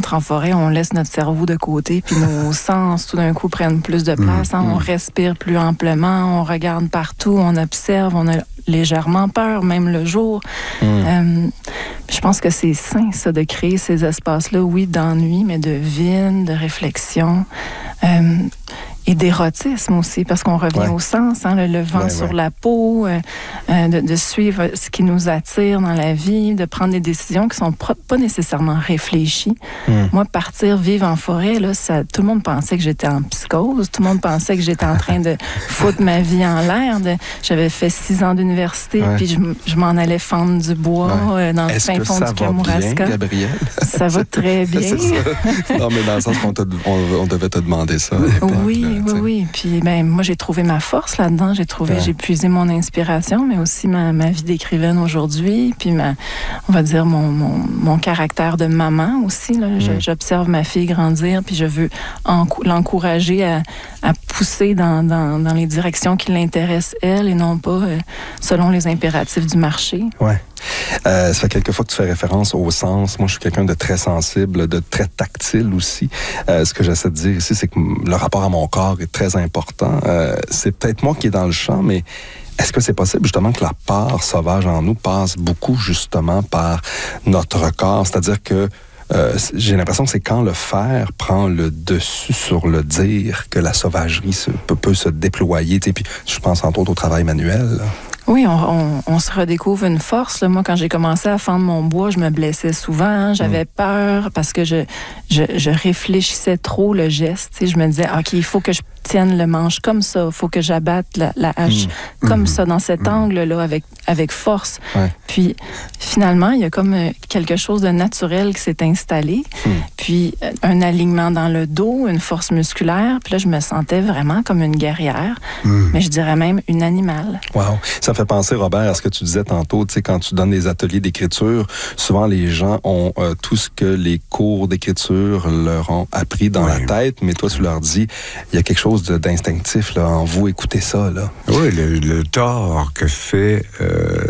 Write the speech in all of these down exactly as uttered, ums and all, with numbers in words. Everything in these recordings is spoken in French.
entre en forêt, on laisse notre cerveau de côté, puis nos sens, tout d'un coup, prennent plus de place. Hein, mmh. On respire plus amplement, on regarde partout, on observe, on a légèrement peur, même le jour. Mmh. Euh, je pense que c'est sain, ça, de créer ces espaces-là, oui, d'ennui, mais de vide, de réflexion. Euh, Et d'érotisme aussi, parce qu'on revient ouais. au sens, hein, le, le vent ouais, sur ouais. la peau, euh, euh, de, de suivre ce qui nous attire dans la vie, de prendre des décisions qui sont pro- pas nécessairement réfléchies. Mm. Moi, partir vivre en forêt, là, ça, tout le monde pensait que j'étais en psychose, tout le monde pensait que j'étais en train de foutre ma vie en l'air. De, j'avais fait six ans d'université, ouais. puis je, je m'en allais fendre du bois ouais. euh, dans le fin fond du Kamouraska. Est-ce que ça va bien, Gabrielle? Ça va très bien. C'est ça. Non, mais dans le sens qu'on te, on, on devait te demander ça. Oui, là, oui, oui. Puis ben, moi, j'ai trouvé ma force là-dedans. J'ai trouvé, ouais. j'ai puisé mon inspiration, mais aussi ma, ma vie d'écrivaine aujourd'hui. Puis ma, on va dire mon, mon, mon caractère de maman aussi. Là. Mm. Je, j'observe ma fille grandir, puis je veux en, l'encourager à, à pousser dans, dans, dans les directions qui l'intéressent elle, et non pas euh, selon les impératifs du marché. Ouais. Euh, ça fait quelques fois que tu fais référence au sens. Moi, je suis quelqu'un de très sensible, de très tactile aussi. Euh, ce que j'essaie de dire ici, c'est que le rapport à mon corps est très important. Euh, c'est peut-être moi qui est dans le champ, mais est-ce que c'est possible justement que la part sauvage en nous passe beaucoup justement par notre corps? C'est-à-dire que Euh, j'ai l'impression que c'est quand le faire prend le dessus sur le dire que la sauvagerie se, peut, peut se déployer. Puis je pense entre autres au travail manuel. Là. Oui, on, on, on se redécouvre une force. Là. Moi, quand j'ai commencé à fendre mon bois, je me blessais souvent. Hein. J'avais mmh. peur parce que je, je, je réfléchissais trop le geste. T'sais. Je me disais, OK, il faut que je tienne le manche comme ça. Il faut que j'abatte la, la hache mmh. comme mmh. ça, dans cet mmh. angle-là, avec, avec force. Ouais. Puis, finalement, il y a comme quelque chose de naturel qui s'est installé. Mmh. Puis, un alignement dans le dos, une force musculaire. Puis là, je me sentais vraiment comme une guerrière. Mmh. Mais je dirais même une animale. Wow! Ça me fait penser, Robert, à ce que tu disais tantôt. Tu sais, quand tu donnes des ateliers d'écriture, souvent les gens ont euh, tout ce que les cours d'écriture leur ont appris dans oui. la tête, mais toi, tu leur dis, il y a quelque chose de, d'instinctif là, en vous. Écoutez ça. Là. Oui, le, le tort que fait euh,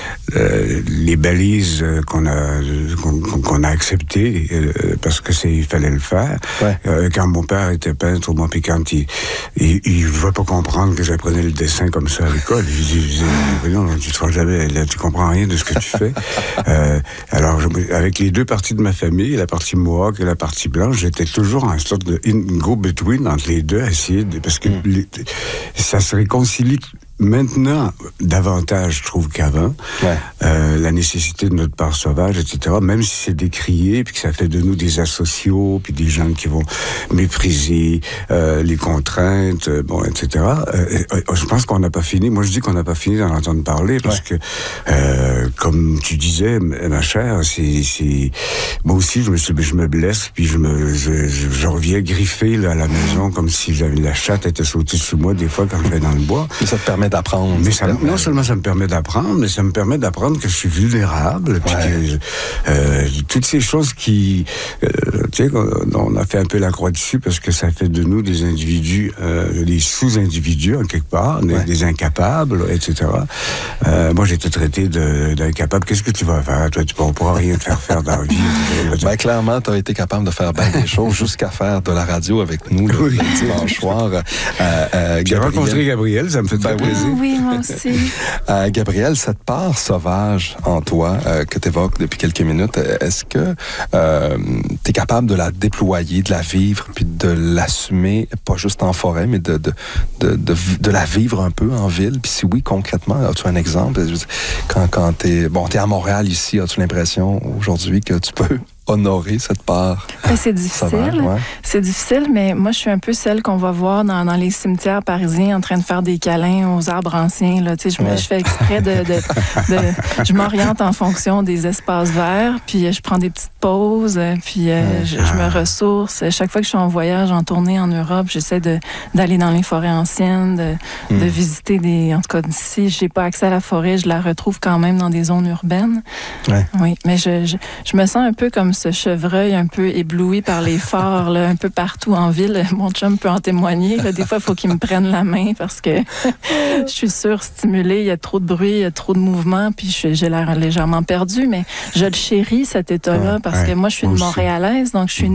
euh, les balises qu'on a, qu'on, qu'on a acceptées, euh, parce que c'est, il fallait le faire. Ouais. Euh, quand mon père était peintre, moi, puis quand il ne veut pas comprendre que j'apprenais le dessin comme ça à l'école, je disais, non, tu ne seras jamais, là, tu comprends rien de ce que tu fais. euh, alors, je, avec les deux parties de ma famille, la partie mohawk et la partie blanche, j'étais toujours en sorte de in, go-between entre les deux, à essayer de, parce que mm. les, ça se réconcilie maintenant davantage, je trouve, qu'avant. Ouais. Euh, la nécessité de notre part sauvage, et cetera, même si c'est décrié, puis que ça fait de nous des asociaux, puis des gens qui vont mépriser euh, les contraintes, bon, et cetera. Euh, euh, je pense qu'on n'a pas fini. Moi, je dis qu'on n'a pas fini d'en entendre parler, parce ouais. que, euh, comme tu disais, ma chère, c'est, c'est... moi aussi, je me, suis, je me blesse, puis je me, je, je, je reviens griffer là, à la maison, comme si j'avais, la chatte était sautée sur moi, des fois, quand je vais dans le bois. Et ça te permet d'apprendre. Mais ça, non seulement ça me permet d'apprendre, mais ça me permet d'apprendre que je suis vulnérable. Puis ouais. que, euh, toutes ces choses qui, euh, tu sais, on a fait un peu la croix dessus parce que ça fait de nous des individus, euh, des sous-individus en quelque part, ouais. des, des incapables, et cetera. Euh, moi, j'ai été traité de, d'incapable. Qu'est-ce que tu vas faire? Toi, tu ne pourras rien te faire faire dans la vie. Ben, clairement, tu as été capable de faire bien des choses jusqu'à faire de la radio avec nous le, oui. le dimanche soir. Euh, euh, j'ai rencontré Gabrielle, ça me fait très ben, plaisir. Oui, moi aussi. euh, Gabrielle, cette part sauvage en toi euh, que tu évoques depuis quelques minutes, est-ce que euh, tu es capable de la déployer, de la vivre, puis de l'assumer, pas juste en forêt, mais de, de, de, de, de la vivre un peu en ville? Puis si oui, concrètement, as-tu un exemple? Quand, quand tu es bon, t'es à Montréal ici, as-tu l'impression aujourd'hui que tu peux honorer cette part? Ben, c'est difficile. Sauvage, ouais. C'est difficile, mais moi, je suis un peu celle qu'on va voir dans, dans les cimetières parisiens en train de faire des câlins aux arbres anciens. Là. Tu sais, je, ouais. me, je fais exprès de, de, de... Je m'oriente en fonction des espaces verts, puis je prends des petites pauses, puis euh, ouais. je, je me ressource. Chaque fois que je suis en voyage, en tournée en Europe, j'essaie de, d'aller dans les forêts anciennes, de, mm. de visiter des... En tout cas, si je n'ai pas accès à la forêt, je la retrouve quand même dans des zones urbaines. Ouais. Oui, mais je, je, je me sens un peu comme ce chevreuil un peu ébloui par les phares, là, un peu partout en ville. Mon chum peut en témoigner. Là. Des fois, il faut qu'il me prenne la main parce que je suis surstimulée. Il y a trop de bruit, il y a trop de mouvement, puis je, j'ai l'air légèrement perdue. Mais je le chéris, cet état-là, parce ouais, que moi, je suis une Montréalaise, donc je suis une